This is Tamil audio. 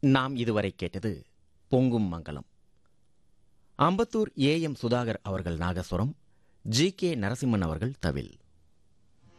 நாம் இதுவரை கேட்டது பொங்கும் மங்கலம். அம்பத்தூர் ஏ.எம். சுதாகர் அவர்கள் நாகஸ்வரம், ஜி.கே. நரசிம்மன் அவர்கள் தவில்.